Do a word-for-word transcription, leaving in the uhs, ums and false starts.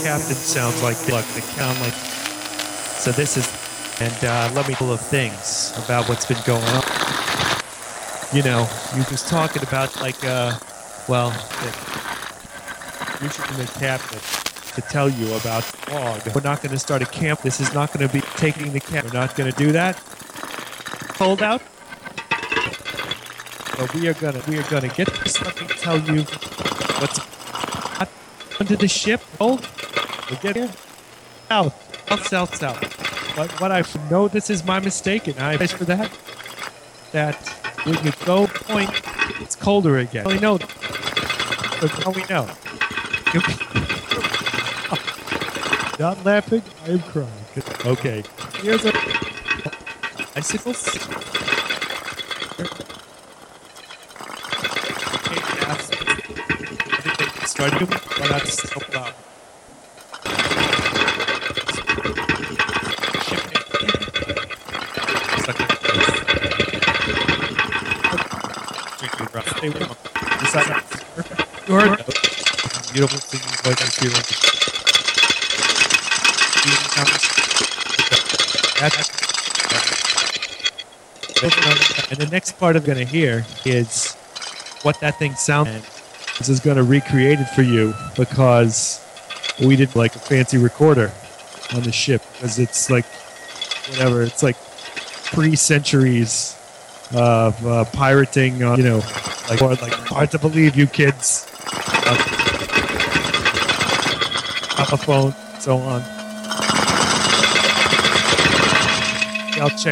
captain sounds like. Look, the sound like. So this is, and uh, let me full of things about what's been going on. You know, you was talking about like, uh, well, you should be the captain to tell you about dog. We're not going to start a camp. This is not going to be taking the camp. We're not going to do that. Hold out. But we are gonna, we are gonna get this. Let me tell you what's under the ship. Hold. We'll get here. South, south, south, south. But what I know, this is my mistake, and I apologize for that. That when you go point, it's colder again. We know. But now we know. Not laughing. I am crying. Okay. Here's a icicles. Starting to, but that's no problem. You heard that? Beautiful singing voice and feeling. And the next part I'm going to hear is what that thing sounds like. This is going to recreate it for you because we did like a fancy recorder on the ship because it's like whatever, it's like pre-centuries of uh, pirating, uh, you know, like, or, like hard to believe you kids. Uh, a phone, so on. I'll check.